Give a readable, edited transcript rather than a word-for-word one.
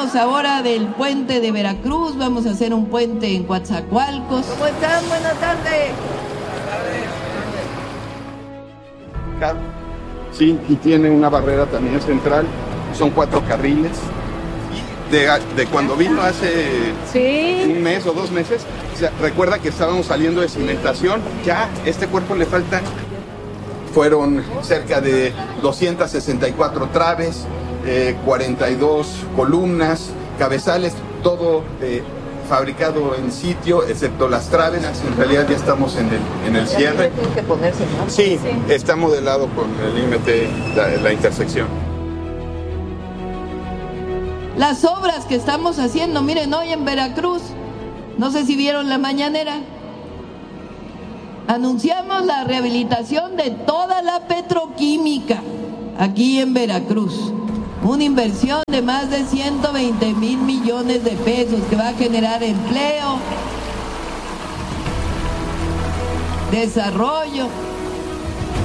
hablamos ahora del puente de Veracruz, vamos a hacer un puente en Coatzacoalcos. ¿Cómo están? Buenas tardes. Sí, y tiene una barrera también central, son 4 carriles. De cuando vino hace un mes o 2 meses, o sea, recuerda que estábamos saliendo de cimentación, ya este cuerpo le falta. Fueron cerca de 264 traves, 42 columnas, cabezales, todo fabricado en sitio, excepto las traves. En realidad ya estamos en el cierre. Tiene que ponerse, ¿no? Sí, está modelado con el IMT, la intersección. Las obras que estamos haciendo, miren, hoy en Veracruz, no sé si vieron la mañanera, anunciamos la rehabilitación de toda la petroquímica aquí en Veracruz. Una inversión de más de 120,000 millones de pesos que va a generar empleo, desarrollo.